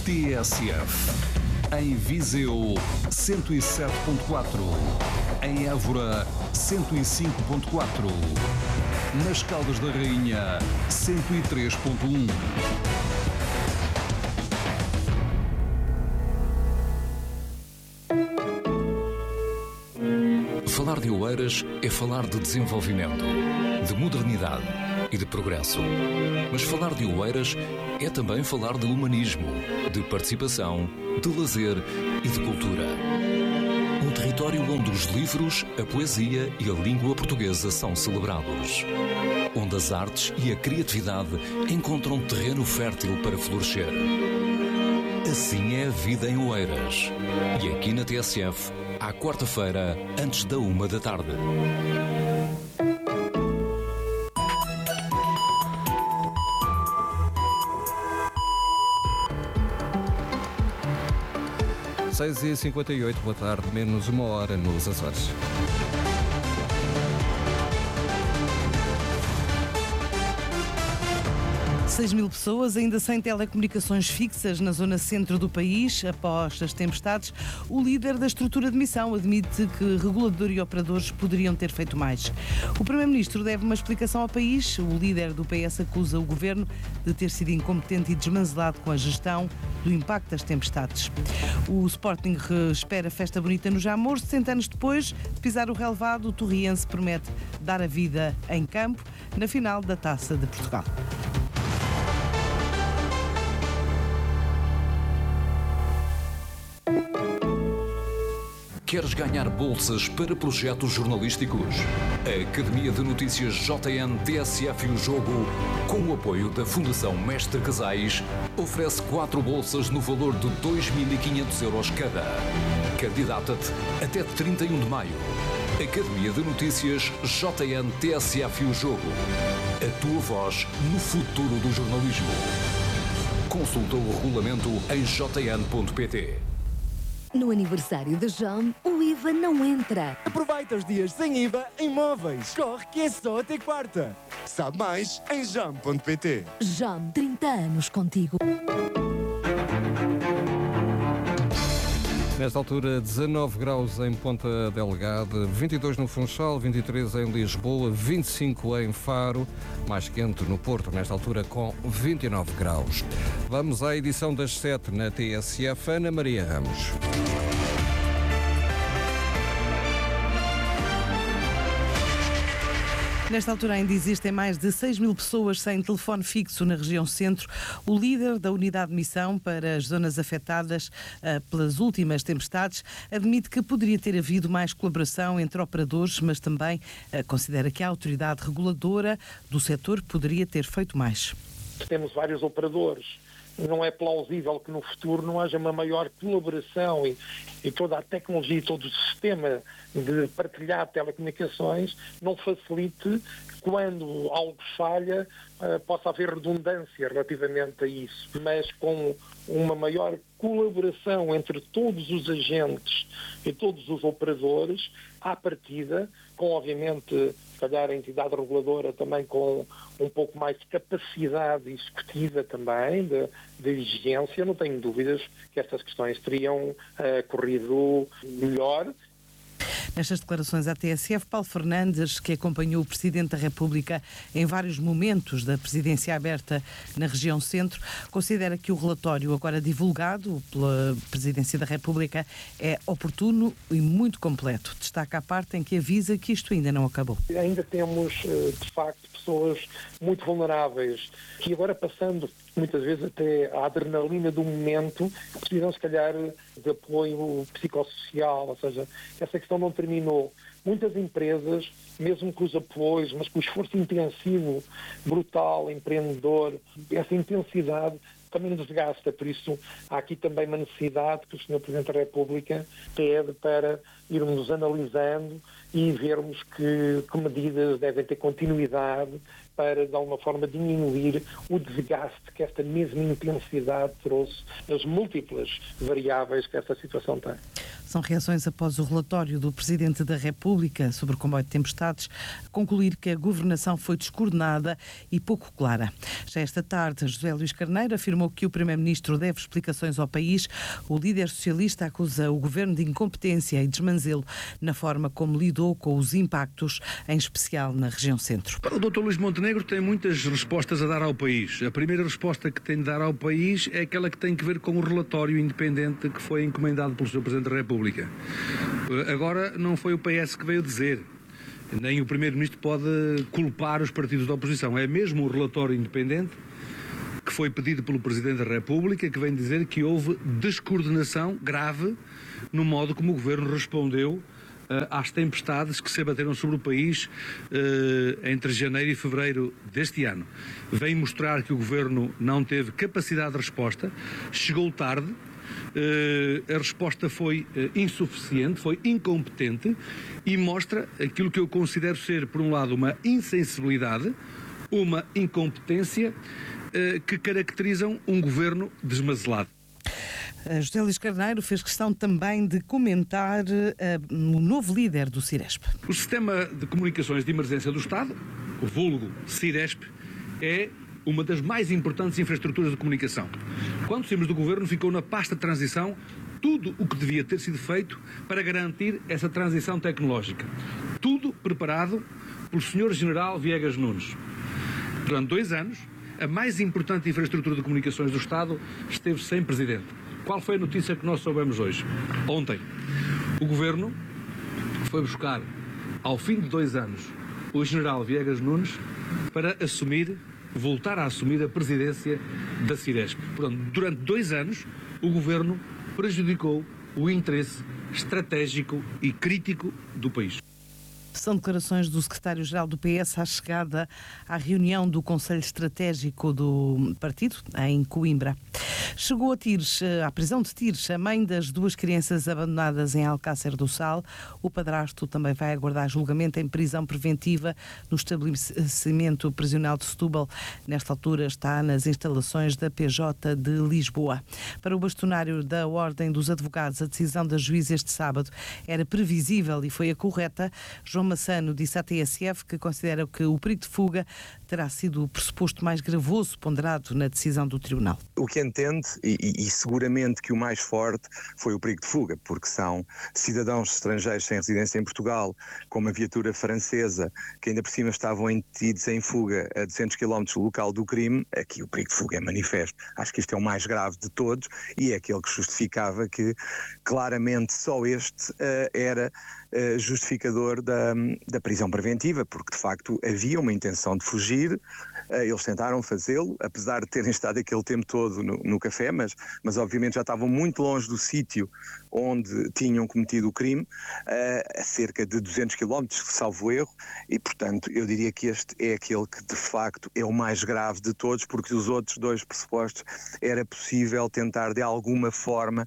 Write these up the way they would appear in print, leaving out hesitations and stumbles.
TSF. Em Viseu, 107.4. Em Évora, 105.4. Nas Caldas da Rainha, 103.1. Falar de Oeiras é falar de desenvolvimento, de modernidade e de progresso. Mas falar de Oeiras é também falar de humanismo, de participação, de lazer e de cultura. Um território onde os livros, a poesia e a língua portuguesa são celebrados. Onde as artes e a criatividade encontram terreno fértil para florescer. Assim é a vida em Oeiras. E aqui na TSF, à quarta-feira, antes da 13h. Seis e 58, boa tarde, menos uma hora nos Açores. Seis mil pessoas ainda sem telecomunicações fixas na zona centro do país. Após as tempestades, o líder da estrutura de missão admite que regulador e operadores poderiam ter feito mais. O Primeiro-Ministro deve uma explicação ao país. O líder do PS acusa o Governo de ter sido incompetente e desmanzelado com a gestão do impacto das tempestades. O Sporting espera festa bonita no Jamor. 60 anos depois de pisar o relevado, o torriense promete dar a vida em campo na final da Taça de Portugal. Queres ganhar bolsas para projetos jornalísticos? A Academia de Notícias JN TSF e o Jogo, com o apoio da Fundação Mestre Casais, oferece 4 bolsas no valor de 2.500 euros cada. Candidata-te até 31 de maio. Academia de Notícias JN TSF e o Jogo. A tua voz no futuro do jornalismo. Consulta o regulamento em jn.pt. No aniversário da JAM, o IVA não entra. Aproveita os dias sem IVA em móveis. Corre que é só até quarta. Sabe mais em jam.pt. JAM, 30 anos contigo. Nesta altura, 19 graus em Ponta Delgada, 22 no Funchal, 23 em Lisboa, 25 em Faro, mais quente no Porto, nesta altura com 29 graus. Vamos à edição das 7 na TSF, Ana Maria Ramos. Nesta altura ainda existem mais de 6 mil pessoas sem telefone fixo na região centro. O líder da unidade de missão para as zonas afetadas pelas últimas tempestades admite que poderia ter havido mais colaboração entre operadores, mas também considera que a autoridade reguladora do setor poderia ter feito mais. Temos vários operadores. Não é plausível que no futuro não haja uma maior colaboração e toda a tecnologia e todo o sistema de partilhar telecomunicações não facilite quando algo falha, possa haver redundância relativamente a isso. Mas com uma maior colaboração entre todos os agentes e todos os operadores, à partida, com obviamente, se calhar a entidade reguladora também com um pouco mais de capacidade executiva também, de exigência, não tenho dúvidas que estas questões teriam corrido melhor. Nestas declarações à TSF, Paulo Fernandes, que acompanhou o Presidente da República em vários momentos da presidência aberta na região centro, considera que o relatório agora divulgado pela Presidência da República é oportuno e muito completo. Destaca a parte em que avisa que isto ainda não acabou. Ainda temos, de facto, pessoas muito vulneráveis que agora passando muitas vezes até a adrenalina do momento, precisam se calhar de apoio psicossocial, ou seja, essa questão não terminou. Muitas empresas, mesmo com os apoios, mas com o esforço intensivo, brutal, empreendedor, essa intensidade também desgasta, por isso há aqui também uma necessidade que o Sr. Presidente da República pede para irmos analisando e vermos que medidas devem ter continuidade para, de alguma forma, diminuir o desgaste que esta mesma intensidade trouxe, as múltiplas variáveis que esta situação tem. São reações após o relatório do Presidente da República sobre o comboio de tempestades concluir que a governação foi descoordenada e pouco clara. Já esta tarde, José Luís Carneiro afirmou que o Primeiro-Ministro deve explicações ao país. O líder socialista acusa o governo de incompetência e desmanzelo na forma como lidou com os impactos, em especial na região centro. O Dr. Luís Montenegro tem muitas respostas a dar ao país. A primeira resposta que tem de dar ao país é aquela que tem que ver com o relatório independente que foi encomendado pelo Sr. Presidente da República. Agora, não foi o PS que veio dizer, nem o Primeiro-Ministro pode culpar os partidos da oposição. É mesmo o relatório independente que foi pedido pelo Presidente da República que vem dizer que houve descoordenação grave no modo como o Governo respondeu às tempestades que se abateram sobre o país entre janeiro e fevereiro deste ano. Vem mostrar que o Governo não teve capacidade de resposta, chegou tarde, a resposta foi insuficiente, foi incompetente e mostra aquilo que eu considero ser, por um lado, uma insensibilidade, uma incompetência que caracterizam um governo desmazelado. José Luís Carneiro fez questão também de comentar o novo líder do Ciresp. O Sistema de Comunicações de Emergência do Estado, o vulgo Ciresp, é uma das mais importantes infraestruturas de comunicação. Quando saímos do governo, ficou na pasta de transição tudo o que devia ter sido feito para garantir essa transição tecnológica. Tudo preparado pelo Sr. General Viegas Nunes. Durante 2 anos, a mais importante infraestrutura de comunicações do Estado esteve sem presidente. Qual foi a notícia que nós soubemos hoje? Ontem, o Governo foi buscar, ao fim de 2 anos, o General Viegas Nunes para voltar a assumir a presidência da Ciresp. Portanto, durante 2 anos, o Governo prejudicou o interesse estratégico e crítico do país. São declarações do secretário-geral do PS à chegada à reunião do Conselho Estratégico do partido, em Coimbra. Chegou a Tires, à prisão de Tires, a mãe das 2 crianças abandonadas em Alcácer do Sal. O padrasto também vai aguardar julgamento em prisão preventiva no estabelecimento prisional de Setúbal. Nesta altura está nas instalações da PJ de Lisboa. Para o bastonário da Ordem dos Advogados, a decisão da juíza este sábado era previsível e foi a correta. João Massano disse à TSF que considera que o perigo de fuga terá sido o pressuposto mais gravoso ponderado na decisão do Tribunal. O que entende, e seguramente que o mais forte, foi o perigo de fuga, porque são cidadãos estrangeiros sem residência em Portugal, com uma viatura francesa, que ainda por cima estavam detidos em fuga a 200 km do local do crime. Aqui o perigo de fuga é manifesto. Acho que isto é o mais grave de todos e é aquele que justificava que claramente só este era justificador da prisão preventiva, porque de facto havia uma intenção de fugir. Eles tentaram fazê-lo, apesar de terem estado aquele tempo todo no café, mas obviamente já estavam muito longe do sítio onde tinham cometido o crime, a cerca de 200 km, salvo erro, e portanto eu diria que este é aquele que de facto é o mais grave de todos, porque os outros 2 pressupostos era possível tentar de alguma forma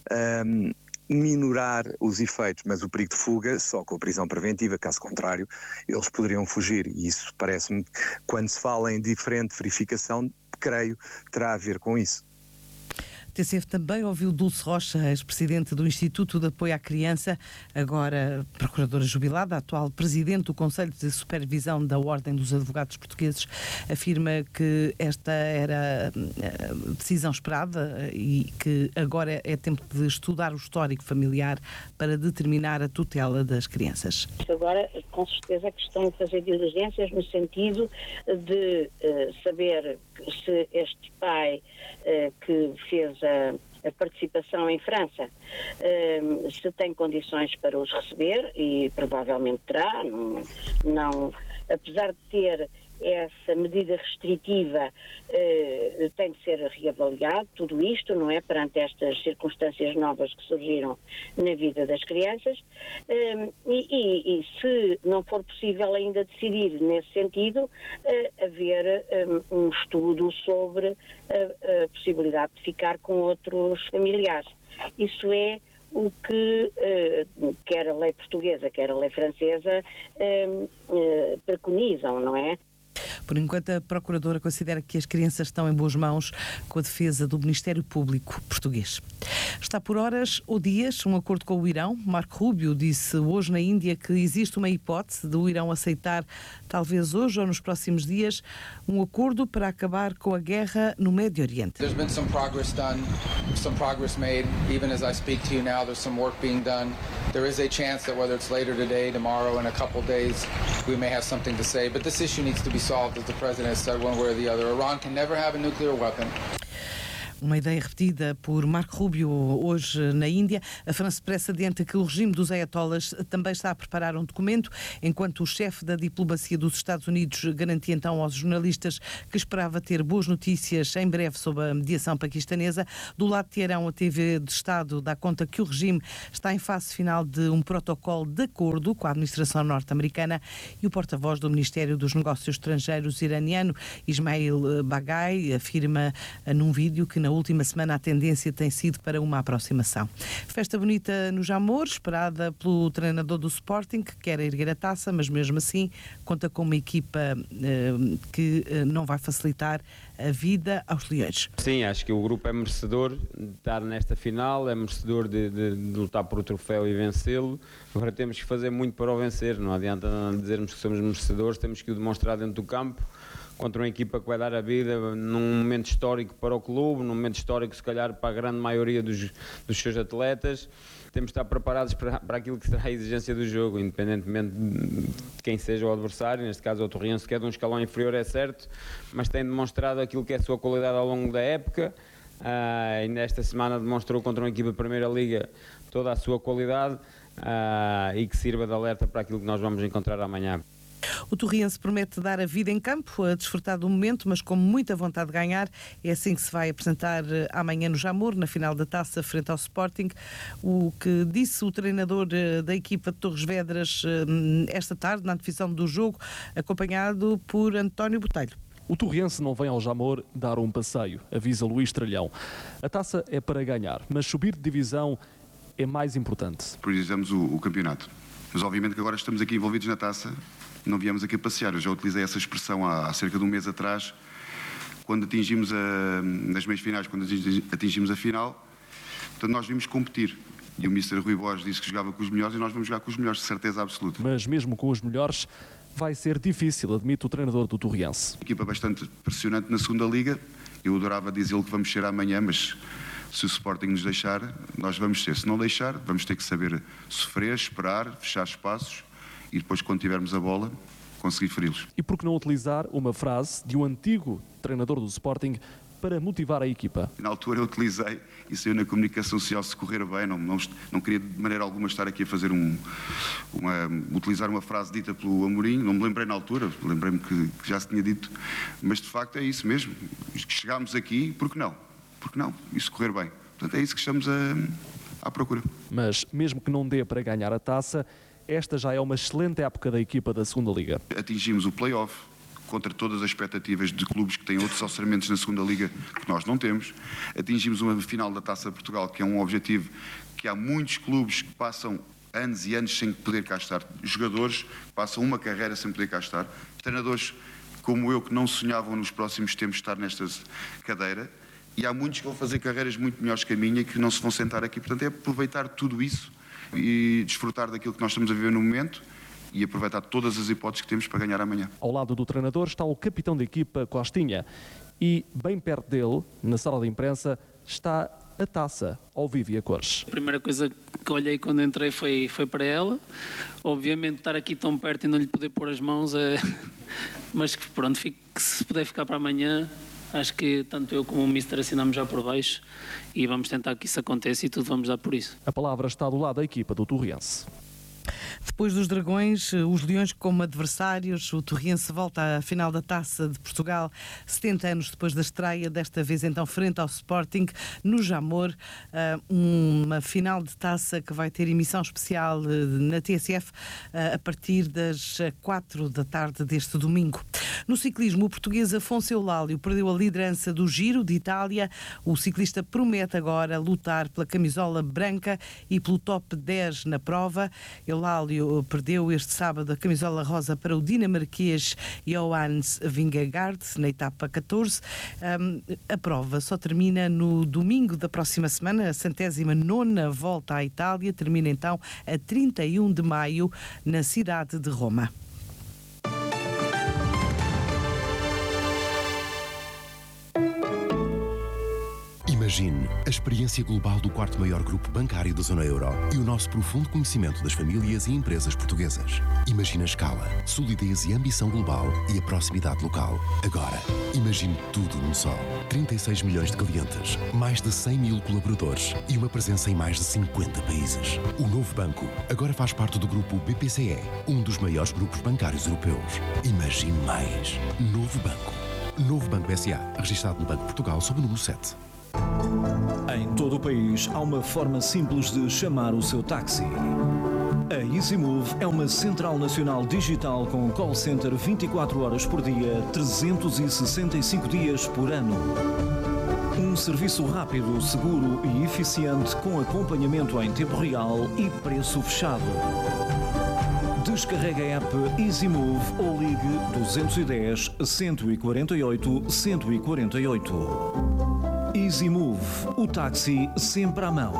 minorar os efeitos, mas o perigo de fuga só com a prisão preventiva, caso contrário eles poderiam fugir, e isso parece-me, quando se fala em diferente verificação, creio, terá a ver com isso. A TSF também ouviu Dulce Rocha, ex-presidente do Instituto de Apoio à Criança, agora procuradora jubilada, atual presidente do Conselho de Supervisão da Ordem dos Advogados Portugueses, afirma que esta era a decisão esperada e que agora é tempo de estudar o histórico familiar para determinar a tutela das crianças. Agora, com certeza, que estão a fazer diligências no sentido de saber se este pai que fez a participação em França, se tem condições para os receber, e provavelmente terá, não, apesar de ter essa medida restritiva, tem de ser reavaliado tudo isto, não é? Perante estas circunstâncias novas que surgiram na vida das crianças, e se não for possível ainda decidir nesse sentido, haver um estudo sobre a possibilidade de ficar com outros familiares. Isso é o que quer a lei portuguesa, quer a lei francesa preconizam, não é? Por enquanto, a Procuradora considera que as crianças estão em boas mãos com a defesa do Ministério Público português. Está por horas ou dias um acordo com o Irão. Marco Rubio disse hoje na Índia que existe uma hipótese do Irão aceitar, talvez hoje ou nos próximos dias, um acordo para acabar com a guerra no Médio Oriente. There's been some progress done, some progress made. Even as I speak to you now, there's some work being done. There is a chance that whether it's later today, tomorrow, in a couple of days, we may have something to say. But this issue needs to be solved, as the President has said, one way or the other. Iran can never have a nuclear weapon. Uma ideia repetida por Marco Rubio hoje na Índia. A France Press adianta que o regime dos ayatollahs também está a preparar um documento, enquanto o chefe da diplomacia dos Estados Unidos garantia então aos jornalistas que esperava ter boas notícias em breve sobre a mediação paquistanesa. Do lado de Teherão, a TV de Estado dá conta que o regime está em fase final de um protocolo de acordo com a administração norte-americana, e o porta-voz do Ministério dos Negócios Estrangeiros iraniano, Ismail Baghai, afirma num vídeo que na última semana a tendência tem sido para uma aproximação. Festa bonita no Jamor, esperada pelo treinador do Sporting, que quer erguer a taça, mas mesmo assim conta com uma equipa que não vai facilitar a vida aos leões. Sim, acho que o grupo é merecedor de estar nesta final, é merecedor de lutar por o troféu e vencê-lo. Agora temos que fazer muito para o vencer, não adianta dizermos que somos merecedores, temos que o demonstrar dentro do campo, contra uma equipa que vai dar a vida num momento histórico para o clube, num momento histórico se calhar para a grande maioria dos seus atletas. Temos de estar preparados para aquilo que será a exigência do jogo, independentemente de quem seja o adversário. Neste caso o Torriense, que é de um escalão inferior, é certo, mas tem demonstrado aquilo que é a sua qualidade ao longo da época. E nesta semana demonstrou contra uma equipa de Primeira Liga toda a sua qualidade, e que sirva de alerta para aquilo que nós vamos encontrar amanhã. O Torriense promete dar a vida em campo, a desfrutar do momento, mas com muita vontade de ganhar. É assim que se vai apresentar amanhã no Jamor, na final da taça, frente ao Sporting. O que disse o treinador da equipa de Torres Vedras esta tarde, na divisão do jogo, acompanhado por António Botelho. O Torriense não vem ao Jamor dar um passeio, avisa Luís Tralhão. A taça é para ganhar, mas subir de divisão é mais importante. Priorizamos o campeonato. Mas obviamente que agora estamos aqui envolvidos na taça, não viemos aqui passear. Eu já utilizei essa expressão há cerca de um mês atrás, quando atingimos nas meias finais, quando atingimos a final. Portanto, nós vimos competir. E o Mr. Rui Borges disse que jogava com os melhores, e nós vamos jogar com os melhores, de certeza absoluta. Mas mesmo com os melhores, vai ser difícil, admite o treinador do Torriense. Equipa bastante pressionante na segunda liga. Eu adorava dizer-lhe que vamos ser amanhã, mas se o Sporting nos deixar, nós vamos ser. Se não deixar, vamos ter que saber sofrer, esperar, fechar espaços e depois, quando tivermos a bola, conseguir feri-los. E por que não utilizar uma frase de um antigo treinador do Sporting para motivar a equipa? Na altura eu utilizei, e saiu na comunicação social, se correr bem, não queria de maneira alguma estar aqui a fazer utilizar uma frase dita pelo Amorim, não me lembrei na altura, lembrei-me que já se tinha dito, mas de facto é isso mesmo. Chegámos aqui, porque não? Porque não? E se correr bem? Portanto, é isso que estamos à procura. Mas mesmo que não dê para ganhar a taça, esta já é uma excelente época da equipa da segunda Liga. Atingimos o play-off contra todas as expectativas de clubes que têm outros orçamentos na segunda Liga que nós não temos. Atingimos uma final da Taça de Portugal, que é um objetivo que há muitos clubes que passam anos e anos sem poder cá estar. Jogadores que passam uma carreira sem poder cá estar. Treinadores como eu que não sonhavam nos próximos tempos estar nesta cadeira. E há muitos que vão fazer carreiras muito melhores que a minha e que não se vão sentar aqui. Portanto, é aproveitar tudo isso e desfrutar daquilo que nós estamos a viver no momento e aproveitar todas as hipóteses que temos para ganhar amanhã. Ao lado do treinador está o capitão da equipa, Costinha, e bem perto dele, na sala de imprensa, está a taça, ao vivo e a cores. A primeira coisa que olhei quando entrei foi para ela. Obviamente estar aqui tão perto e não lhe poder pôr as mãos, mas pronto, se puder ficar para amanhã. Acho que tanto eu como o Mister assinamos já por baixo e vamos tentar que isso aconteça e tudo vamos dar por isso. A palavra está do lado da equipa do Torriense. Depois dos Dragões, os Leões como adversários, o Torriense volta à final da Taça de Portugal, 70 anos depois da estreia, desta vez então frente ao Sporting, no Jamor, uma final de taça que vai ter emissão especial na TSF a partir das 4 da tarde deste domingo. No ciclismo, o português Afonso Eulálio perdeu a liderança do Giro de Itália. O ciclista promete agora lutar pela camisola branca e pelo top 10 na prova. Eulálio perdeu este sábado a camisola rosa para o dinamarquês Johannes Vingegaard na etapa 14. A prova só termina no domingo da próxima semana, a 109ª volta à Itália, termina então a 31 de maio na cidade de Roma. Imagine a experiência global do quarto maior grupo bancário da zona euro e o nosso profundo conhecimento das famílias e empresas portuguesas. Imagine a escala, solidez e ambição global e a proximidade local. Agora, imagine tudo num só. 36 milhões de clientes, mais de 100 mil colaboradores e uma presença em mais de 50 países. O novo banco agora faz parte do grupo BPCE, um dos maiores grupos bancários europeus. Imagine mais. Novo banco. Novo Banco S.A., registado no Banco de Portugal sob o número 7. Em todo o país há uma forma simples de chamar o seu táxi. A EasyMove é uma central nacional digital com call center 24 horas por dia, 365 dias por ano. Um serviço rápido, seguro e eficiente com acompanhamento em tempo real e preço fechado. Descarregue a app EasyMove ou ligue 210 148 148. EasyMove, o táxi sempre à mão.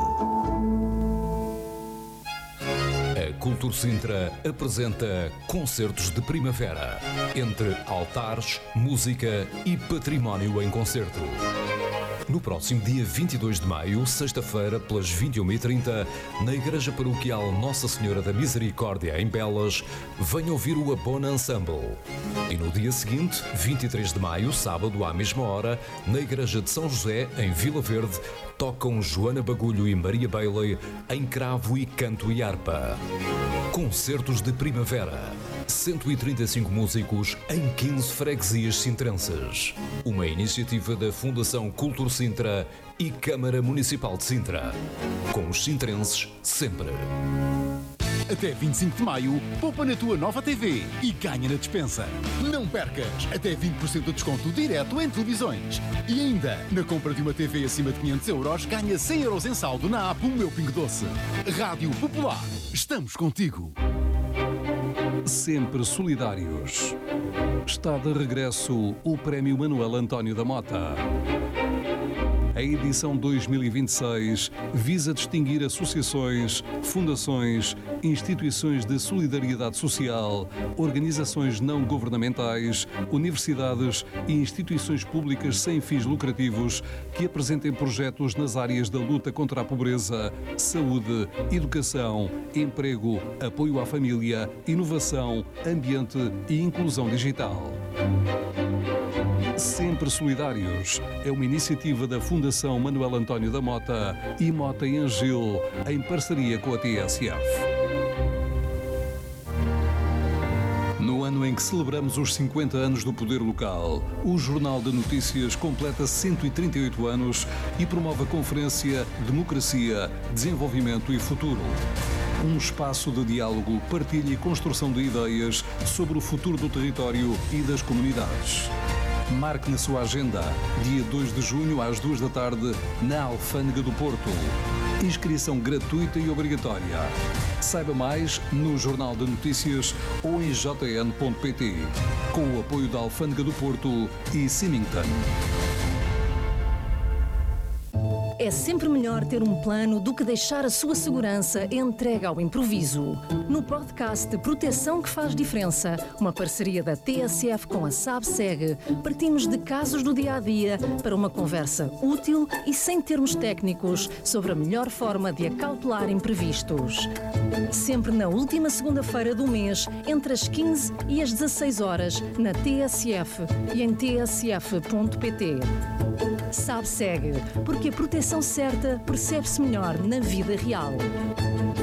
A Cultur Sintra apresenta Concertos de Primavera, entre altares, música e património em concerto. No próximo dia 22 de maio, sexta-feira, pelas 21h30, na Igreja Paroquial Nossa Senhora da Misericórdia, em Belas, venha ouvir o Abona Ensemble. E no dia seguinte, 23 de maio, sábado, à mesma hora, na Igreja de São José, em Vila Verde, tocam Joana Bagulho e Maria Bailey em cravo e canto e harpa. Concertos de Primavera. 135 músicos em 15 freguesias sintrenses. Uma iniciativa da Fundação Cultur Sintra e Câmara Municipal de Sintra. Com os sintrenses sempre. Até 25 de maio, poupa na tua nova TV e ganha na despensa. Não percas! Até 20% de desconto direto em televisões. E ainda, na compra de uma TV acima de 500 euros, ganha 100 euros em saldo na app O Meu Pingo Doce. Rádio Popular. Estamos contigo. Sempre solidários. Está de regresso o Prémio Manuel António da Mota. A edição 2026 visa distinguir associações, fundações, instituições de solidariedade social, organizações não governamentais, universidades e instituições públicas sem fins lucrativos que apresentem projetos nas áreas da luta contra a pobreza, saúde, educação, emprego, apoio à família, inovação, ambiente e inclusão digital. Sempre Solidários é uma iniciativa da Fundação Manuel António da Mota e Mota e Angil, em parceria com a TSF. No ano em que celebramos os 50 anos do poder local, o Jornal de Notícias completa 138 anos e promove a conferência Democracia, Desenvolvimento e Futuro. Um espaço de diálogo, partilha e construção de ideias sobre o futuro do território e das comunidades. Marque na sua agenda, dia 2 de junho às 2 da tarde, na Alfândega do Porto. Inscrição gratuita e obrigatória. Saiba mais no Jornal de Notícias ou em jn.pt, com o apoio da Alfândega do Porto e Symington. É sempre melhor ter um plano do que deixar a sua segurança entregue ao improviso. No podcast Proteção que Faz Diferença, uma parceria da TSF com a SABSEG, partimos de casos do dia-a-dia para uma conversa útil e sem termos técnicos sobre a melhor forma de acautelar imprevistos. Sempre na última segunda-feira do mês, entre as 15 e as 16 horas, na TSF e em tsf.pt. SABSEG, porque a proteção certa percebe-se melhor na vida real.